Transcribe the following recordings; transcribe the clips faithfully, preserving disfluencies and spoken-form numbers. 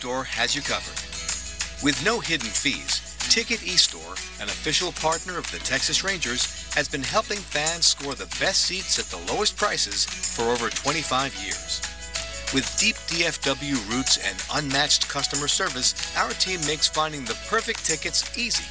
eStore has you covered. With no hidden fees, Ticket eStore, an official partner of the Texas Rangers, has been helping fans score the best seats at the lowest prices for over twenty-five years. With deep D F W roots and unmatched customer service, our team makes finding the perfect tickets easy.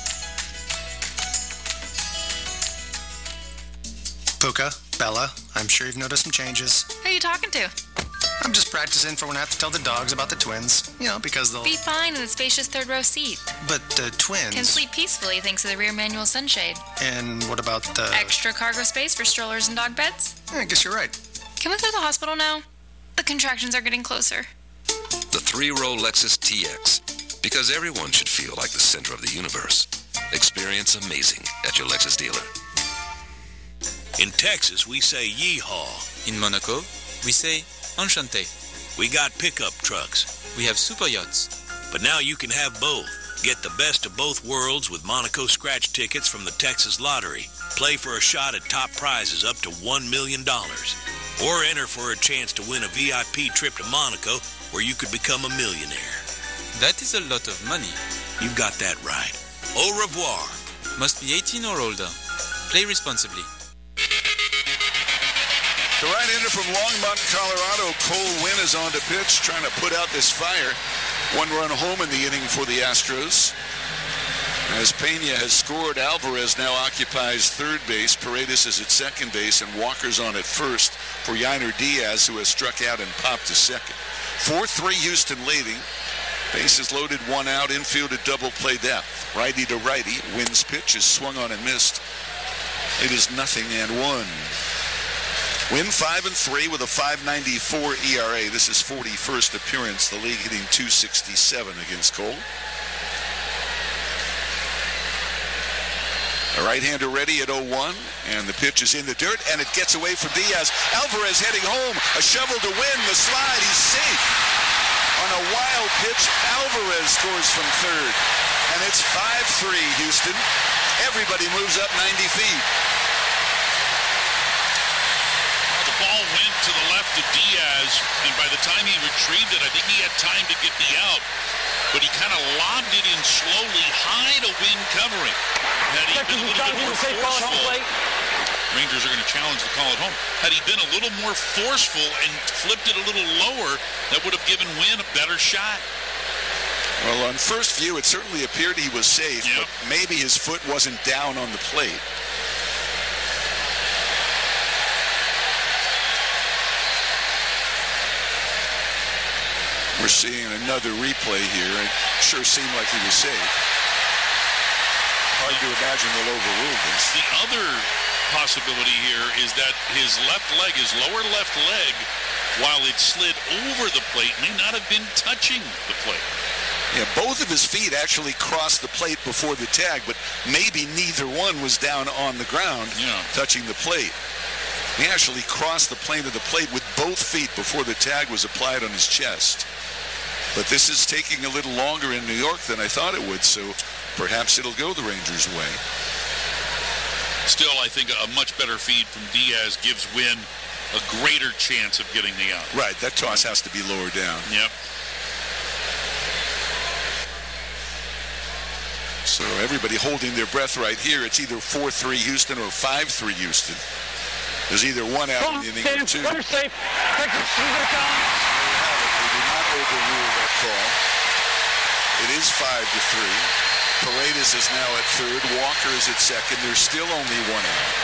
Puka, Bella, I'm sure you've noticed some changes. Who are you talking to? I'm just practicing for when I have to tell the dogs about the twins. You know, because they'll... Be fine in the spacious third row seat. But the twins... Can sleep peacefully thanks to the rear manual sunshade. And what about the... Extra cargo space for strollers and dog beds? Yeah, I guess you're right. Can we go to the hospital now? The contractions are getting closer. The three-row Lexus T X. Because everyone should feel like the center of the universe. Experience amazing at your Lexus dealer. In Texas, we say yeehaw. In Monaco, we say enchanté. We got pickup trucks. We have super yachts. But now you can have both. Get the best of both worlds with Monaco scratch tickets from the Texas Lottery. Play for a shot at top prizes up to one million dollars. Or enter for a chance to win a V I P trip to Monaco where you could become a millionaire. That is a lot of money. You've got that right. Au revoir. Must be eighteen or older. Play responsibly. The right-hander from Longmont, Colorado, Cole Winn, is on the pitch trying to put out this fire. One run home in the inning for the Astros. As Pena has scored, Alvarez now occupies third base. Paredes is at second base, and Walker's on at first for Yainer Diaz, who has struck out and popped to second. four three Houston leading. Bases loaded, one out, infield at double play depth. Righty to righty. Wynn's pitch is swung on and missed. It is nothing and one. Winn five and three with a five ninety-four E R A. This is forty-first appearance. The league hitting two sixty-seven against Cole. The right-hander ready at oh one, and the pitch is in the dirt, and it gets away from Diaz. Alvarez heading home, a shovel to Winn, the slide, he's safe. On a wild pitch, Alvarez scores from third, and it's five three Houston. Everybody moves up ninety feet. Ball went to the left of Diaz, and by the time he retrieved it, I think he had time to get the out. But he kind of lobbed it in slowly, high to Winn covering. Had he been a little bit more forceful, Rangers are going to challenge the call at home. Had he been a little more forceful and flipped it a little lower, that would have given Winn a better shot. Well, on first view, it certainly appeared he was safe, yep. But maybe his foot wasn't down on the plate. We're seeing another replay here. It sure seemed like he was safe. Hard to imagine they'll overrule this. The other possibility here is that his left leg, his lower left leg, while it slid over the plate, may not have been touching the plate. Yeah, both of his feet actually crossed the plate before the tag, but maybe neither one was down on the ground yeah. touching the plate. He actually crossed the plane of the plate with both feet before the tag was applied on his chest. But this is taking a little longer in New York than I thought it would, so perhaps it'll go the Rangers' way. Still, I think a much better feed from Diaz gives Winn a greater chance of getting the out. Right, that toss has to be lower down. Yep. So everybody holding their breath right here. It's either four three Houston or five three Houston. There's either one out in the inning or two. Runner safe. Texas, leave it down. Overrule that call. It is five to three. Paredes is now at third. Walker is at second. There's still only one out.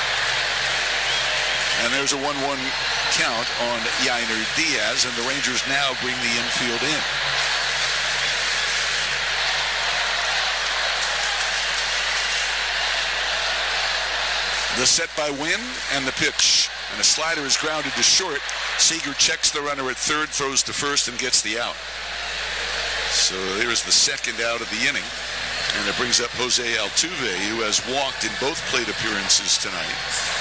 And there's a one one count on Yainer Diaz, and the Rangers now bring the infield in. The set by Winn and the pitch. And a slider is grounded to short. Seager checks the runner at third, throws to first, and gets the out. So there's the second out of the inning. And it brings up Jose Altuve, who has walked in both plate appearances tonight.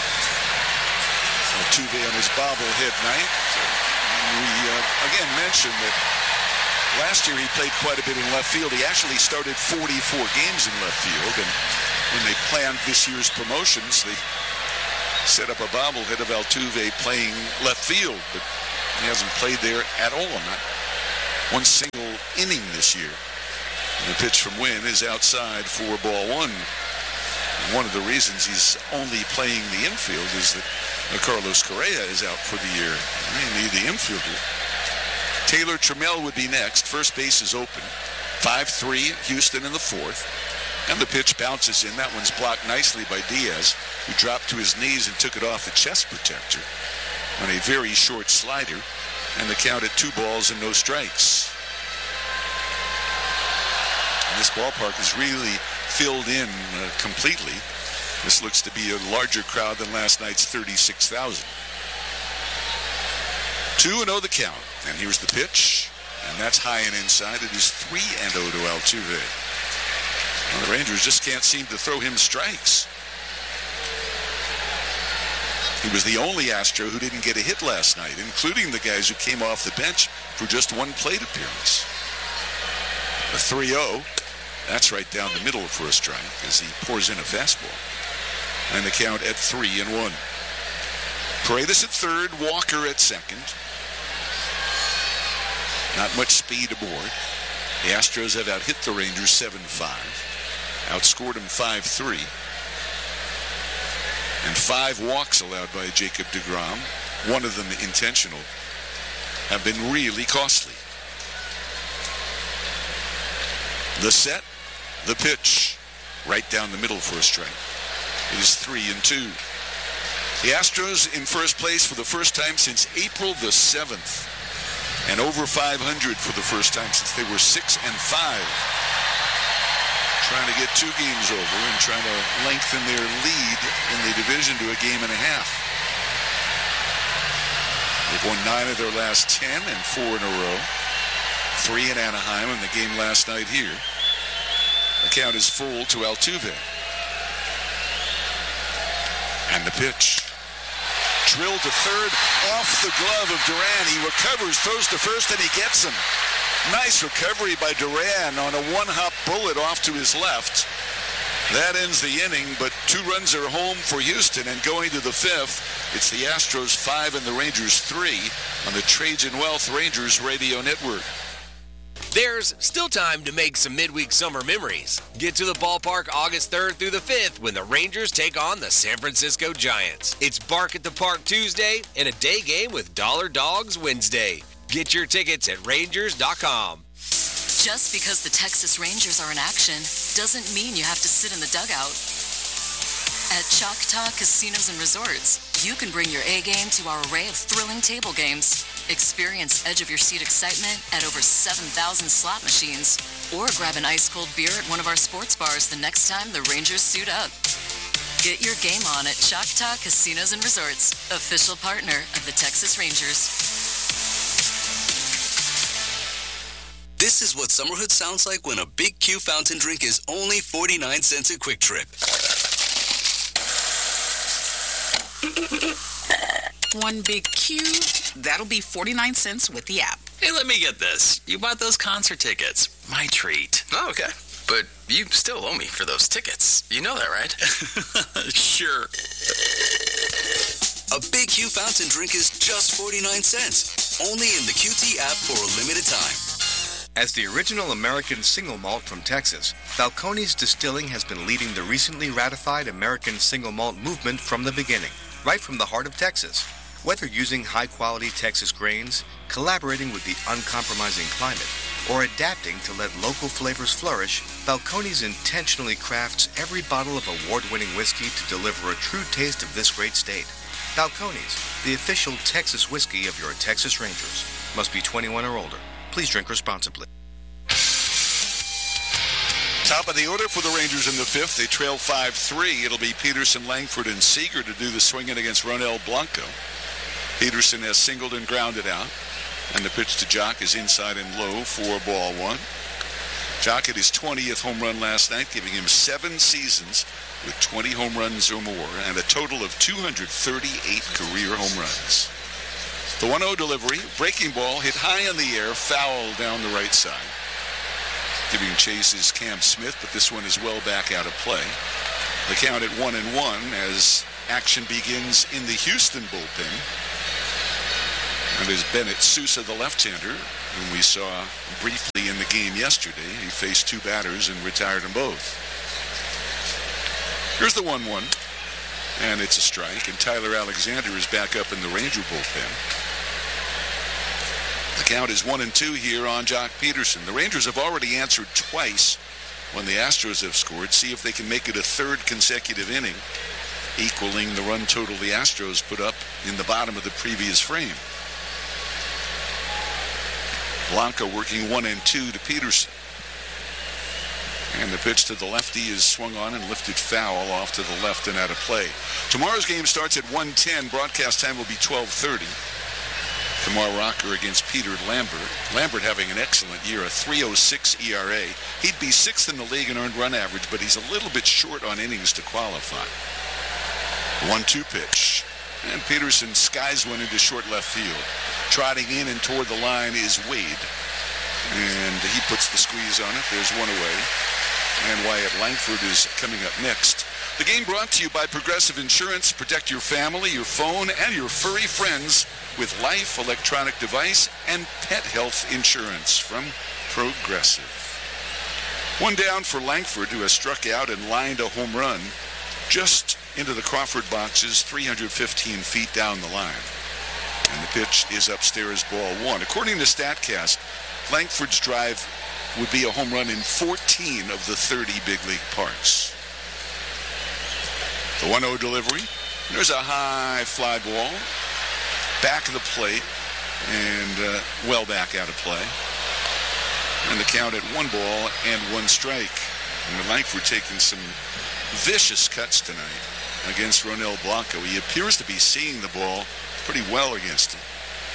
Altuve on his bobblehead night. We uh, again mentioned that last year he played quite a bit in left field. He actually started forty-four games in left field. And when they planned this year's promotions, they set up a bobblehead of Altuve playing left field, but he hasn't played there at all. Not one single inning this year. And the pitch from Wynn is outside for ball one. And one of the reasons he's only playing the infield is that Carlos Correa is out for the year. They need the infielder. Taylor Trammell would be next. First base is open. five three Houston in the fourth. And the pitch bounces in. That one's blocked nicely by Diaz, who dropped to his knees and took it off the chest protector on a very short slider. And the count at two balls and no strikes. And this ballpark is really filled in uh, completely. This looks to be a larger crowd than last night's thirty-six thousand. two and oh the count. And here's the pitch. And that's high and inside. It is three and oh to Altuve. Well, the Rangers just can't seem to throw him strikes. He was the only Astro who didn't get a hit last night, including the guys who came off the bench for just one plate appearance. A three oh. That's right down the middle for a strike as he pours in a fastball. And the count at three and one. Paredes at third, Walker at second. Not much speed aboard. The Astros have out-hit the Rangers seven five. Outscored them five three. And five walks allowed by Jacob deGrom, one of them intentional, have been really costly. The set, the pitch, right down the middle for a strike. It is three and two. The Astros in first place for the first time since April the seventh. And over five hundred for the first time since they were six and five. Trying to get two games over and trying to lengthen their lead in the division to a game and a half. They've won nine of their last ten and four in a row. Three in Anaheim and the game last night here. The count is full to Altuve. And the pitch. Drilled to third, off the glove of Duran. He recovers, throws to first, and he gets him. Nice recovery by Duran on a one-hop bullet off to his left. That ends the inning, but two runs are home for Houston, and going to the fifth, it's the Astros five and the Rangers three on the Trajan Wealth Rangers Radio Network. There's still time to make some midweek summer memories. Get to the ballpark August third through the fifth when the Rangers take on the San Francisco Giants. It's Bark at the Park Tuesday and a day game with Dollar Dogs Wednesday. Get your tickets at Rangers dot com. Just because the Texas Rangers are in action doesn't mean you have to sit in the dugout. At Choctaw Casinos and Resorts, you can bring your A game to our array of thrilling table games. Experience edge-of-your-seat excitement at over seven thousand slot machines. Or grab an ice-cold beer at one of our sports bars the next time the Rangers suit up. Get your game on at Choctaw Casinos and Resorts, official partner of the Texas Rangers. This is what summerhood sounds like when a Big Q fountain drink is only forty-nine cents at Quick Trip. One Big Q, that'll be forty-nine cents with the app. Hey, let me get this. You bought those concert tickets. My treat. Oh, okay. But you still owe me for those tickets. You know that, right? Sure. A Big Q fountain drink is just forty-nine cents. Only in the Q T app for a limited time. As the original American single malt from Texas, Balcones Distilling has been leading the recently ratified American single malt movement from the beginning, right from the heart of Texas. Whether using high-quality Texas grains, collaborating with the uncompromising climate, or adapting to let local flavors flourish, Balcones intentionally crafts every bottle of award-winning whiskey to deliver a true taste of this great state. Balcones, the official Texas whiskey of your Texas Rangers. Must be twenty-one or older. Please drink responsibly. Top of the order for the Rangers in the fifth. They trail five three. It'll be Peterson, Langford, and Seager to do the swinging against Ronel Blanco. Peterson has singled and grounded out. And the pitch to Jock is inside and low for ball one. Jock at his twentieth home run last night, giving him seven seasons with twenty home runs or more and a total of two hundred thirty-eight career home runs. The one oh delivery, breaking ball, hit high in the air, foul down the right side. Giving chase is Cam Smith, but this one is well back out of play. The count at one and one as action begins in the Houston bullpen. That is Bennett Sousa, the left-hander, whom we saw briefly in the game yesterday. He faced two batters and retired them both. Here's the one one, and it's a strike, and Tyler Alexander is back up in the Ranger bullpen. The count is one and two here on Jock Peterson. The Rangers have already answered twice when the Astros have scored. See if they can make it a third consecutive inning, equaling the run total the Astros put up in the bottom of the previous frame. Blanco working one and two to Peterson. And the pitch to the lefty is swung on and lifted foul off to the left and out of play. Tomorrow's game starts at one ten. Broadcast time will be twelve thirty. Kumar Rocker against Peter Lambert. Lambert having an excellent year, a three oh six E R A. He'd be sixth in the league in earned run average, but he's a little bit short on innings to qualify. one two pitch. And Peterson skies one into short left field. Trotting in and toward the line is Wade. And he puts the squeeze on it. There's one away. And Wyatt Langford is coming up next. The game brought to you by Progressive Insurance. Protect your family, your phone, and your furry friends with Life, electronic device, and pet health insurance from Progressive. One down for Langford, who has struck out and lined a home run just into the Crawford boxes, three hundred fifteen feet down the line. And the pitch is upstairs, ball one. According to StatCast, Langford's drive would be a home run in fourteen of the thirty big league parks. The one oh delivery. There's a high fly ball. Back of the plate. And uh, well back out of play. And the count at one ball and one strike. And Langford taking some vicious cuts tonight against Ronel Blanco. He appears to be seeing the ball pretty well against him.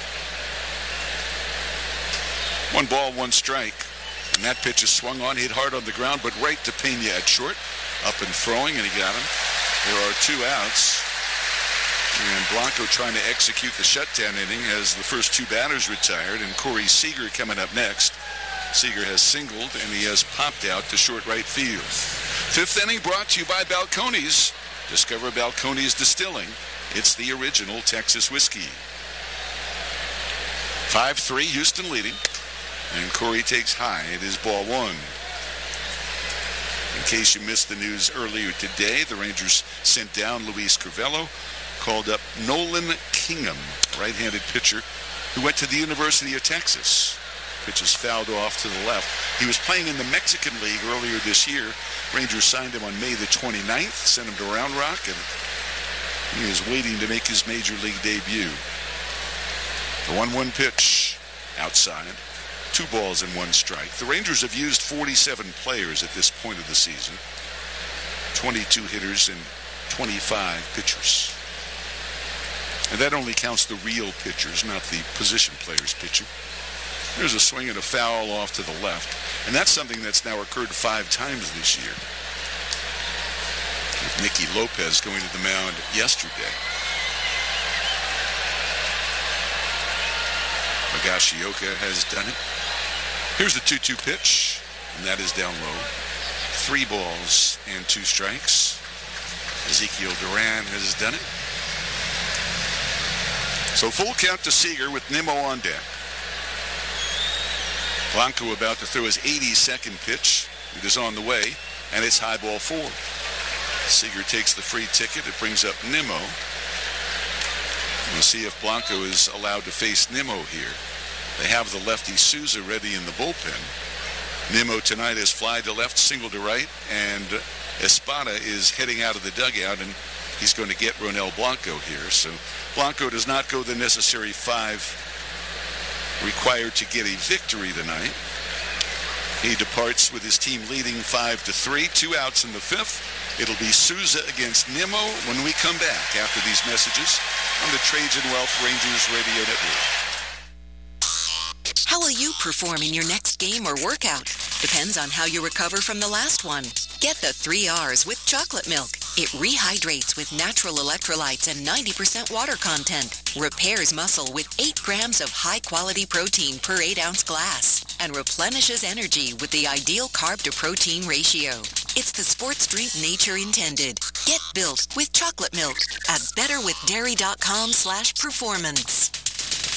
One ball, one strike. And that pitch is swung on, hit hard on the ground, but right to Pena at short. Up and throwing, and he got him. There are two outs. And Blanco trying to execute the shutdown inning as the first two batters retired, and Corey Seager coming up next. Seager has singled, and he has popped out to short right field. Fifth inning brought to you by Balcones. Discover Balcones Distilling. It's the original Texas whiskey. five three, Houston leading. And Corey takes high. It is ball one. In case you missed the news earlier today, the Rangers sent down Luis Curvelo, called up Nolan Kingham, right-handed pitcher, who went to the University of Texas. Pitch is fouled off to the left. He was playing in the Mexican League earlier this year. Rangers signed him on May the twenty-ninth, sent him to Round Rock, and he is waiting to make his major league debut. The one one pitch outside. Two balls and one strike. The Rangers have used forty-seven players at this point of the season. twenty-two hitters and twenty-five pitchers. And that only counts the real pitchers, not the position players pitching. There's a swing and a foul off to the left. And that's something that's now occurred five times this year. With Nicky Lopez going to the mound yesterday. Higashioka has done it. Here's the two two pitch, and that is down low. Three balls and two strikes. Ezekiel Duran has done it. So full count to Seager with Nimmo on deck. Blanco about to throw his eighty-second pitch. It is on the way, and it's high ball four. Seager takes the free ticket. It brings up Nimmo. We'll see if Blanco is allowed to face Nimmo here. They have the lefty Sousa ready in the bullpen. Nimmo tonight is fly to left, single to right, and Espada is heading out of the dugout, and he's going to get Ronel Blanco here. So Blanco does not go the necessary five required to get a victory tonight. He departs with his team leading five to three. Two outs in the fifth. It'll be Sousa against Nimmo when we come back after these messages on the Trajan Wealth Rangers Radio Network. How will you perform in your next game or workout? Depends on how you recover from the last one. Get the three R's with chocolate milk. It rehydrates with natural electrolytes and ninety percent water content. Repairs muscle with eight grams of high-quality protein per eight ounce glass. And replenishes energy with the ideal carb-to-protein ratio. It's the sports drink nature intended. Get built with chocolate milk at betterwithdairy.com slash performance.